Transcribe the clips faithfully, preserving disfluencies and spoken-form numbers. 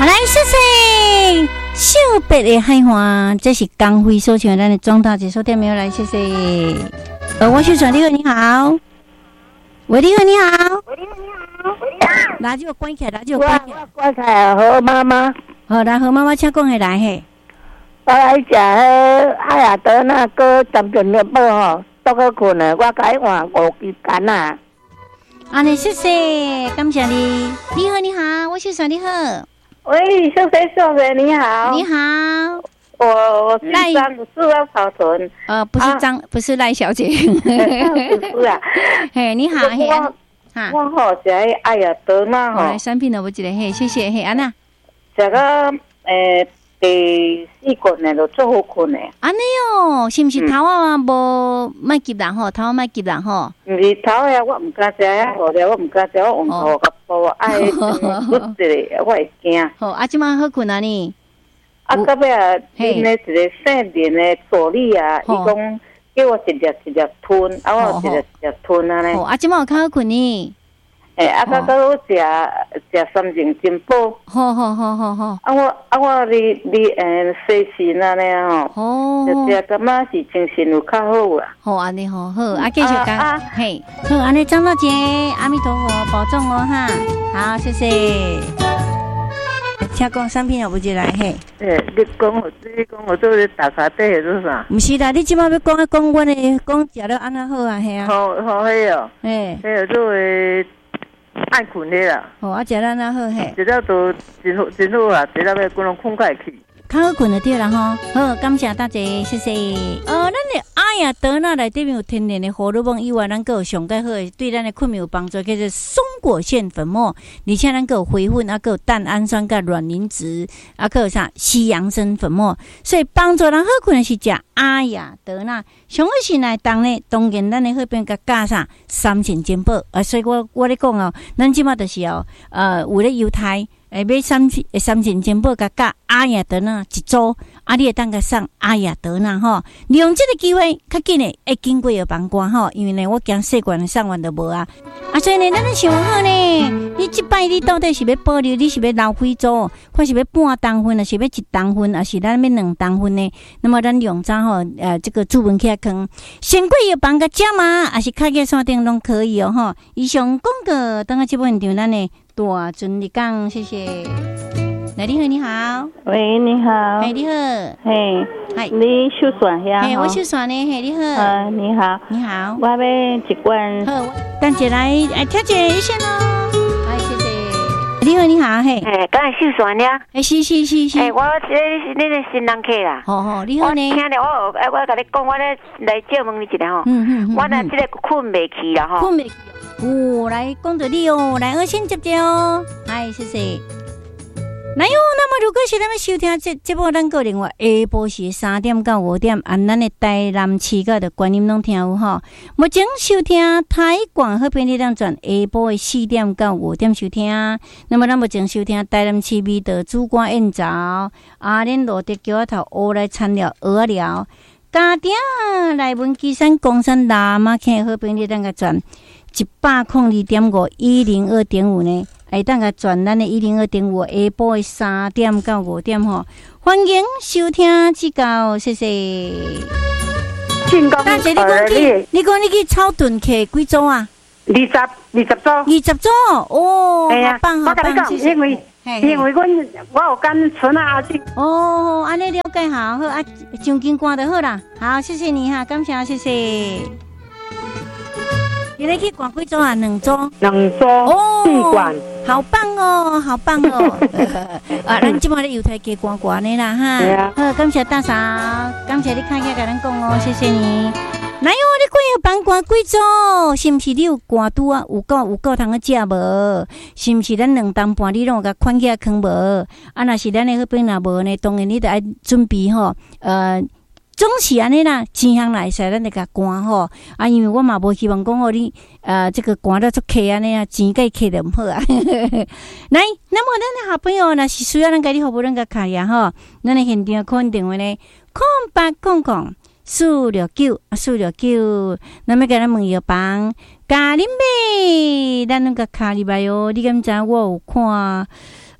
好来，谢谢秀白的海花，这是刚辉所唱咱的中大姐所点没有来，谢谢。呃，我是转你好，你好，喂，你好，你好，喂，你好，你好，喂，你好，垃圾关起来，垃圾关起来， 关起来，何妈妈。 好，来何妈妈，请讲下来嘿。 我来食迄艾亚德那个十点的报吼，倒去困的，我甲伊换五支干啊。 安尼，谢谢，感谢你。你好，你好，我是转你好。 喂，秀水秀水，你好。 你好。 我我是张不是要跑屯。 呃，不是张，啊、不是赖小姐。 不是啊。 嘿，你好，嘿。 哈。我好食迄艾亚德嘛吼。 来，产品了，我一个嘿，谢谢嘿，安娜。 这个诶。第四棍呢，就做好困的。 安尼哦，是毋是头啊？无卖急人吼，头啊卖急人吼。 毋是头啊，我毋敢食啊，好了我毋敢食，我用头甲煲爱不一个，我会惊。 好，啊，即摆好困啊你。 啊，到尾啊，因咧一个姓连的助理啊，伊讲叫我一粒一粒吞，啊，我一粒一粒吞啊咧。 哦，啊，即摆有较好困呢。 诶、欸，啊，到到我食食三种金宝， 好好好好好。 啊，我啊我你你诶，细心安尼吼， 哦， 就食感觉是精神有较好啦。 好安尼好好，啊继续讲，啊、嘿，好安尼，张大姐，阿弥陀佛，保重哦哈，好，谢谢。请讲产品有无一来嘿？ 诶，你讲我，你讲我做咧打卡底是做啥？ 毋是啦，你即摆要讲讲阮诶，讲食了安那好啊，嘿啊。 好好迄哦， 诶， 迄个做诶。爱困的啦， 哦，啊，食咱那好嘿， 食了都真好真好啊，食了要规拢困开去， 较好困就对啦吼。好，感谢大姐，谢谢。呃，咱的艾亚德纳内底面有天然的荷尔蒙以外，咱个有上介好的对咱的困眠有帮助，叫做松果腺粉末，而且咱个有回粉，啊，个有蛋氨酸甲卵磷脂，啊，个有啥西洋参粉末，所以帮助人好困的是食艾亚德纳。上好是来当呢，当然咱的好边甲加啥三全珍宝啊，所以我我咧讲哦，咱即马就是哦，呃，有咧犹太。诶，买三三全珍宝甲加阿雅德纳一组，啊，你会当甲送阿雅德纳吼，利用这个机会，较紧诶，会经过有帮关吼，因为呢，我惊细罐送完就无啊，啊，所以呢，咱咧想好呢，你即摆你到底是要保留，你是要留几组，或是要半当分，还是要一当分，还是咱要两当分呢？那么咱用早吼，呃，这个注文起来坑，先过有帮个加嘛，还是开个山顶拢可以哦吼。以上广告，等下这部现场咱呢。大尊你讲，谢谢。来，你好，你好。 喂，你好。 哎，你好。 嘿， 嗨， 你秀算呀？ 嘿，我秀算呢。嘿，你好。 呃，你好。 你好。 我要一罐。 好，等姐来，哎，跳姐一线哦。哎，谢谢。你好，你好，嘿。 哎，刚才秀算呀？ 哎，是是是是。 哎，我这是你的新人客啦。 好好，你好呢。 我听了我，哎，我甲你讲，我咧来借问你一下吼。嗯嗯嗯。我若这个困袂去啦吼。 困袂去。哦，来讲到你哦，来我先接接哦，嗨，谢谢。来哟，那么如果是咱们收听这节目，咱个另外下晡时三点到五点，按咱的台南市个的观音拢听有吼。目前收听台广好便利当转下晡的四点到五点收听。那么咱目前收听台南市味道主管宴早，阿莲罗德桥头乌来餐了鹅寮，家庭来文基山公山拉马坑好便利当个转。一百空二点五一零二点五呢，会当个转咱的一零二点五下晡的三点到五点吼，欢迎收听指教，谢谢。大姐，你讲去，你讲你去草屯客几组啊？ 二十二十组。 二十组哦，好棒好棒，谢谢。 因为因为阮我有跟村啊阿姐。 哦，安尼了解好，好啊，奖金挂就好啦。好，谢谢你哈，感谢谢谢。你来去逛几组啊？两组， 两组哦，四罐， 好棒哦，好棒哦！啊，咱今晚咧犹太街逛逛的啦哈，好，感谢大嫂，感谢你看起来跟咱讲哦，谢谢你。来哦，你过有帮逛几组？是毋是你有逛拄啊？有够有够通个食无？是毋是咱两当半你拢有甲款起来坑无？啊，若是咱的迄边若无呢，当然你得爱准备吼，呃。总是安尼啦，钱项来使，咱就甲关吼。啊，因为我嘛无希望讲哦，你呃这个关了做客安尼啊，钱甲伊客得毋好啊。来，那么咱的好朋友若是需要咱家己服务，咱甲卡呀吼，咱的现场可能电话呢，空八空空四六九啊四六九，那么甲咱问药房，咖喱妹，咱那个卡里巴哟，你敢知我有看？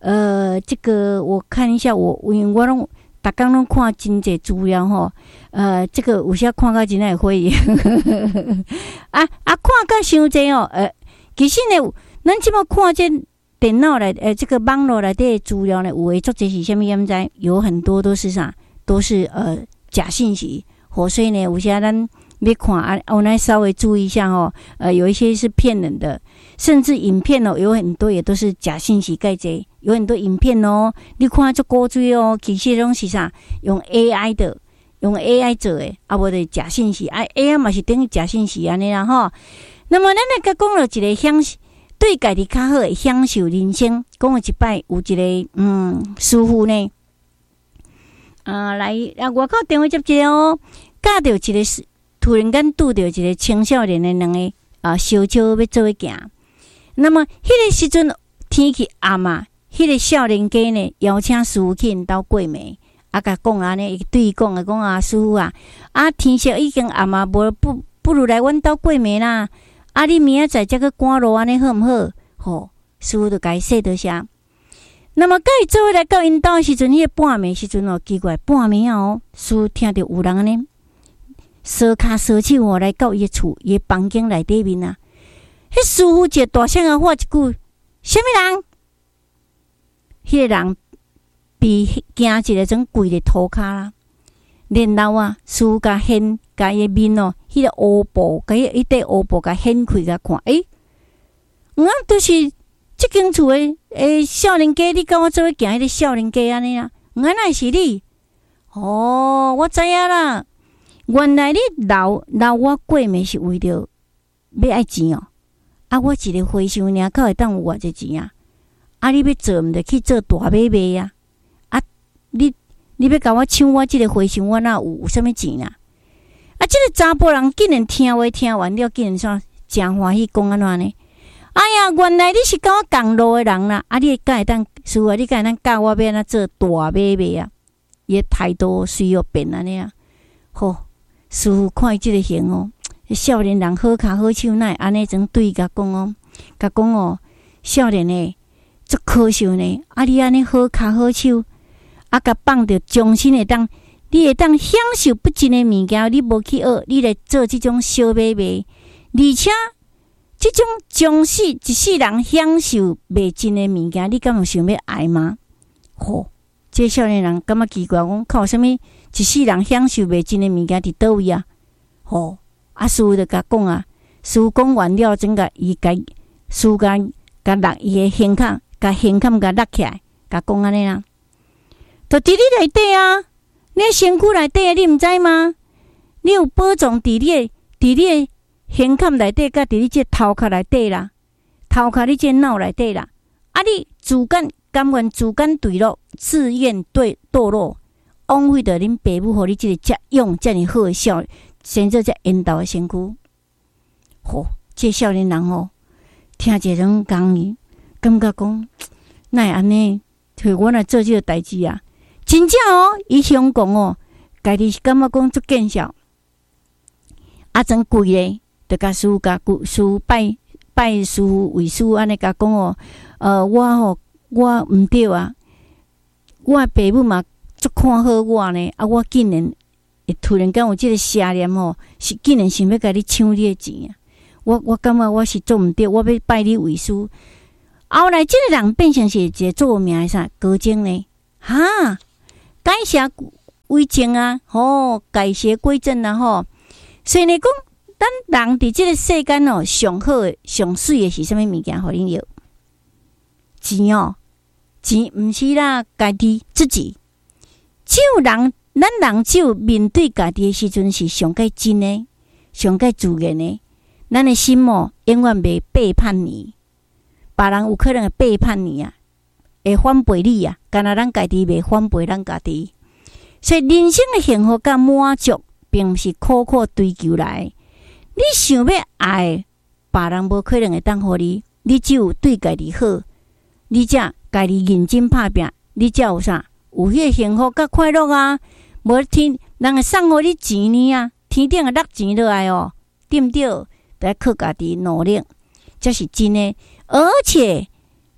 呃，这个我看一下，我因为我拢逐工拢看真济资料吼，呃，这个有时看到真会会议，啊啊，看到伤济哦，呃，其实呢，咱即摆看这电脑来，呃，这个网络内底资料呢，有诶作者是虾米样知？有很多都是啥，都是呃假信息，吼，所以呢，有时咱要看啊，我来稍微注意一下哦，呃，有一些是骗人的，甚至影片哦，有很多也都是假信息盖济。有很多影片哦，你看这古锥哦，其实拢是啥？用 A I 的，用 A I 做的，啊，无的假信息，啊 ，A I 嘛是等于假信息安尼啦吼。那么咱来甲讲了一个享对家己较好的享受人生，讲了一摆有一个嗯师傅呢，啊来啊外口电话接一个哦，教到一个突然间拄到一个青少年的两个啊小笑要做伙行，那麼迄個時陣天氣暗啊。迄個少年家呢，邀請師傅去因兜過暝，啊，甲講安尼，對伊講啊，講啊，師傅啊，啊，天色已經暗啊，無不不如來阮兜過暝啦。啊，你明仔載則去趕路安尼好毋好？吼，師傅就甲伊說著啥。那麼甲伊做伙來到因兜時陣，迄、那個半暝時陣哦，奇怪，半暝啊哦，師傅聽到有人安尼，燒骹燒手哦，來到伊個厝，伊個房間內底面啊。迄師傅一個大聲啊喊一句：啥物人？迄個人被驚一個種跪咧塗骹啦，然後啊，師傅甲掀甲伊個面哦，迄、那個烏布，甲伊迄塊烏布甲掀開甲看，誒，我都是即間厝誒誒少年家，你甲我做伙行迄個少年家安尼啊，我哪是你？哦，我知影啦，原來你留留我過暝是為着要愛錢哦，啊，我一個和尚爾，較會當有偌濟錢啊？啊！你要做毋着去做大買賣啊！啊！你你要甲我搶我即個和尚，我哪有有啥物錢啊？啊！即、這個查甫人竟然聽話聽完了，竟然說真歡喜，講安怎呢？哎呀！原來你是甲我共路的人啦！啊！你敢會當師傅，你敢會當教我要安怎做大買賣啊？伊個態度隨後變安尼啊！吼！師傅看伊即個形哦，少年人好骹好手，哪會安尼種對伊甲講哦？甲講哦，少年誒！足可惜呢！啊，你安尼好骹好手，啊，甲放着終身會當，你會當享受不盡的物件，你無去學，你來做即種小買賣，而且即種終世一世人享受袂盡的物件，你敢有想要愛嗎？吼，這個少年人感覺奇怪，講靠啥物一世人享受袂盡的物件佇倒位啊？吼，啊，師傅就甲講啊，師傅講完了，整個伊甲師傅甲甲落伊個胸口。甲胸坎甲落起來，甲講安尼啦，就佇你內底啊！你身軀內底啊，你毋知嗎？你有寶藏佇你誒，佇你誒胸坎內底，甲佇你這頭殼內底啦，頭殼你這腦內底啦。啊，你自甘甘願自甘墜落，自願對墮落，枉費着恁爸母，互你這個遮用遮爾好誒少，生做遮緣投誒身軀。吼，這個少年人吼，聽這種講語。感覺講，哪會安尼？像我若做這個代志啊，真正哦，伊香港哦，家己感覺講足見效。啊，真貴咧，就甲師傅甲師傅拜拜師傅為師傅安尼甲講哦，呃，我吼我毋對啊，我爸母嘛足看好我呢，啊，我竟然會突然間有這個邪念吼，是竟然想要甲你搶你的錢啊！我我感覺我是做毋對，我要拜你為師。後來，這個人變成是一個做名的啥高僧呢？哈，改邪歸正啊！吼，改邪歸正啊！吼，所以呢講，咱人佇這個世間哦，上好的、上水的是啥物物件？互恁要錢哦，錢毋是啦，家己自己。只有人，咱人只有面對家己的時陣是上蓋真的、上蓋自然的。咱的心哦，永遠袂背叛你。別人有可能會背叛你啊，會反背你啊，干那咱家己袂反背咱家己。所以人生的幸福甲滿足，並毋是苦苦追求來。你想要愛，別人無可能會當互你。你只有對家己好，你才家己認真打拼，你才有啥？有迄個幸福甲快樂啊！無天人會送互你錢呢啊，天頂會落錢落來哦，對毋對？得靠家己努力，這是真的。而且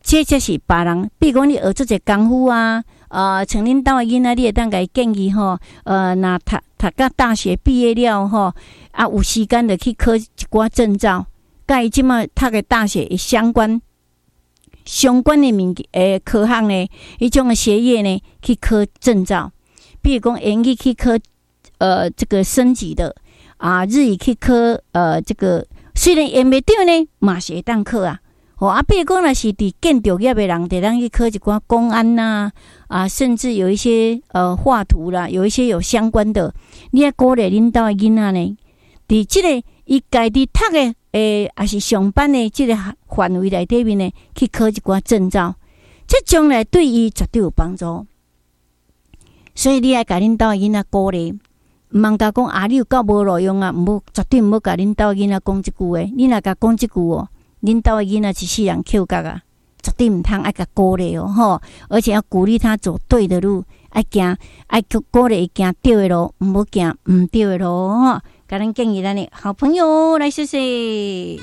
这就是别人，比如讲你学做者功夫啊，呃，像恁兜的囡仔，你会当甲伊建议吼，呃，若读读到大学毕业了吼，啊，有时间就去考一寡证照，甲伊即马读的大学的相关相关的物诶科项呢，迄种的学业呢，去考证照，比如讲英语去考呃这个升级的啊，日语去考呃这个，虽然也袂对呢，嘛是会当考啊。哦啊，比如讲，若是伫建筑业的人，得当去考一寡公安呐、啊，啊，甚至有一些呃画图啦，有一些有相关的，你要鼓励恁兜的囡仔呢，伫即个伊家己读的诶，也是上班的即个范围内底面呢，去考一寡证照，这将来对伊绝对有帮助。所以你要甲恁兜的囡仔鼓励，毋通甲讲啊，你有够无路用啊，毋好绝对毋好甲恁兜的囡仔讲即句话，你若甲讲即句哦。恁兜的囡仔一世人扣角啊，绝对唔通爱甲鼓励哦吼，而且要鼓励他走对的路，爱行爱鼓励伊行对的路，唔好行唔对的路吼。甲咱建议咱的好朋友来谢谢。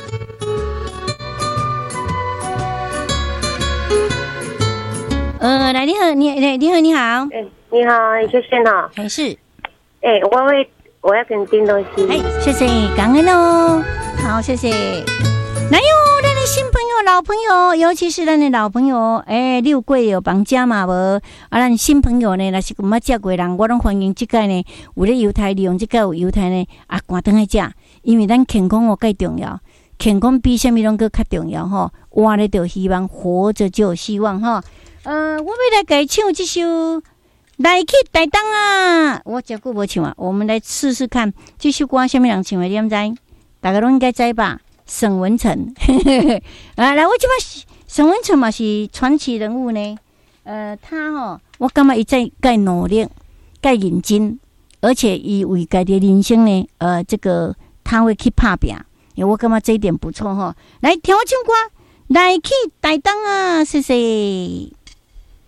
呃，来你好，你你好你好， 哎，你好，谢谢呢。 还是， 哎，我会我要给你订东西。 哎，谢谢，感恩哦。好，谢谢。哪有咱的新朋友、老朋友，尤其是咱的老朋友，诶、欸，你有过有帮家嘛无？啊，咱新朋友呢，若是毋捌食过人，我拢欢迎即个呢，有咧犹太利用即个有犹太呢，啊，赶顿来食，因为咱健康哦介重要，健康比啥物拢搁较重要吼。活咧就希望，活着就有希望吼。呃，我要来给唱这首《来去台东》啊，我真久无唱啊，我们来试试看这首歌啥物人唱的，你毋知？大家拢应该知吧？沈文成，啊，来，我即摆沈文成嘛是传奇人物呢。呃，他吼，我感觉伊在介努力、介认真，而且伊为家己人生呢，呃，这个他会去打拼，我感觉这一点不错吼。来，听我唱歌，来去台东啊，谢谢。